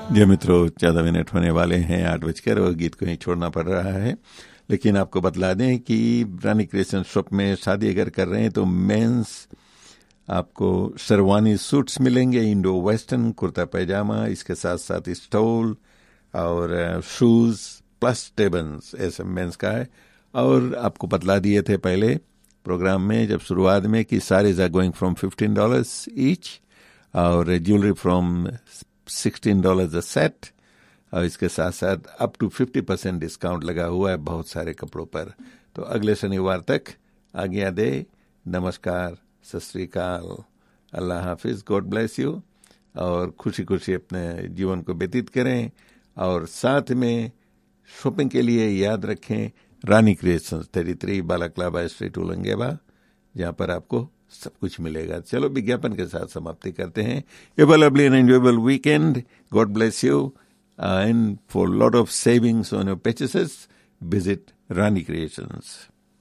जी मित्रों, 14 मिनट होने वाले हैं 8 बजकर और गीत को ही छोड़ना पड़ रहा है। लेकिन आपको बतला दें कि रानी क्रिएशन शॉप में शादी अगर कर रहे हैं तो मेंस आपको शेरवानी सूट्स मिलेंगे, इंडो वेस्टर्न कुर्ता पैजामा, इसके साथ साथ स्टोल और शूज प्लस टेबन्स, ऐसे मेंस का है। और आपको बतला दिए थे पहले प्रोग्राम में जब शुरुआत में कि saris are going from $15 each और ज्वेलरी फ्रॉम $16 अ सेट, और इसके साथ साथ अप टू 50% डिस्काउंट लगा हुआ है बहुत सारे कपड़ों पर। तो अगले शनिवार तक आज्ञा दे। नमस्कार, सत श्री अकाल, अल्लाह हाफिज, गॉड ब्लेस यू, और खुशी खुशी अपने जीवन को व्यतीत करें। और साथ में शॉपिंग के लिए याद रखें रानी क्रिएशंस 33 बालाक्लाबा स्ट्रीट उलंगेबा, जहाँ पर आपको सब कुछ मिलेगा। चलो विज्ञापन के साथ समाप्ति करते हैं। Have a lovely and enjoyable weekend, God bless you, and for lot of savings on your purchases visit Rani creations.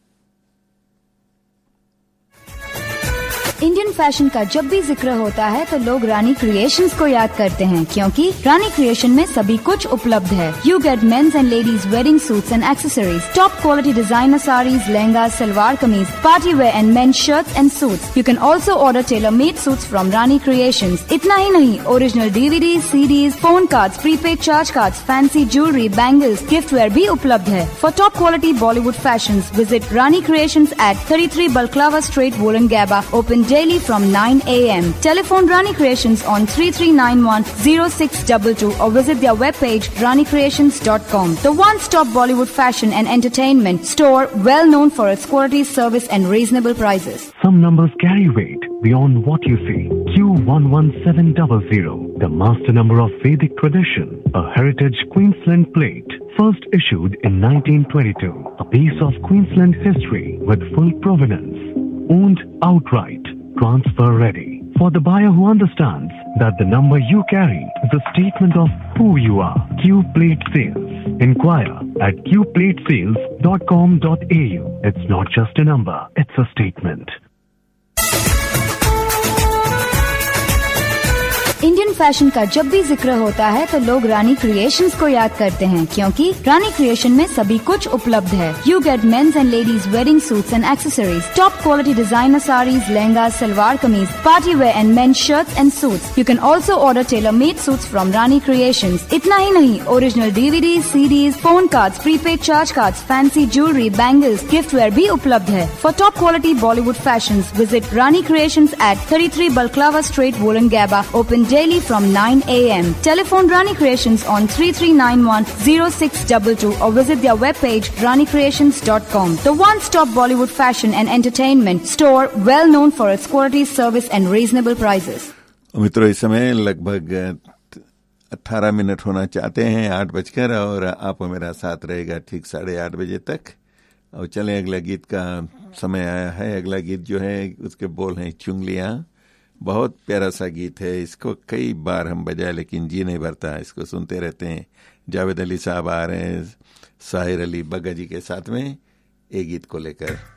Indian fashion का जब भी जिक्र होता है तो लोग रानी क्रिएशंस को याद करते हैं, क्योंकि रानी क्रिएशन में सभी कुछ उपलब्ध है। You get mains and ladies wedding suits and accessories, top quality designer saris, lehenga, salwar kameez, party wear and mains shirts and suits. You can also order tailor made suits from Rani creations. इतना ही नहीं, original DVDs, CDs, phone cards, prepaid charge cards, fancy jewellery, bangles, gift where भी उपलब्ध है। For top quality Bollywood fashion visit Rani creations eight 33 Balaclava Street, Wollongabba, open daily from 9 a.m. Telephone Rani Creations on 3391-0622 or visit their webpage ranicreations.com. The one-stop Bollywood fashion and entertainment store, well known for its quality, service and reasonable prices. Some numbers carry weight beyond what you see. Q11700, the master number of Vedic tradition, a heritage Queensland plate, first issued in 1922. A piece of Queensland history with full provenance, owned outright, transfer ready. For the buyer who understands that the number you carry is a statement of who you are. Q Plate Sales. Inquire at qplatesales.com.au. It's not just a number, it's a statement. Indian fashion का जब भी जिक्र होता है तो लोग रानी creations को याद करते हैं, क्योंकि रानी क्रिएशन में सभी कुछ उपलब्ध है। You get mains and ladies wedding suits and accessories, top quality designer saris, lehenga, salwar kameez, party wear and mains shirts and suits. You can also order tailor made suits from Rani creations. इतना ही नहीं, original DVDs, CDs, phone cards, prepaid charge cards, fancy jewellery, bangles, gift where भी उपलब्ध है। For top quality Bollywood fashion visit Rani creations eight 33 Balaclava Street, Wollongabba, open daily from 9 a.m. Telephone Rani Creations on 3391-0622 or visit their webpage ranicreations.com. The one-stop Bollywood fashion and entertainment store, well known for its quality, service and reasonable prices. मित्रों, इस समय लगभग 18 minute होना चाहते हैं 8 बजकर, और आप मेरा साथ रहेगा ठीक 8:30 बजे तक। और चलें, अगला गीत का समय आया है। अगला गीत जो है उसके बोल हैं चुंगलियां। बहुत प्यारा सा गीत है, इसको कई बार हम बजाए लेकिन जी नहीं भरता, इसको सुनते रहते हैं। जावेद अली साहब आ रहे हैं साहिर अली बग्गा जी के साथ में एक गीत को लेकर।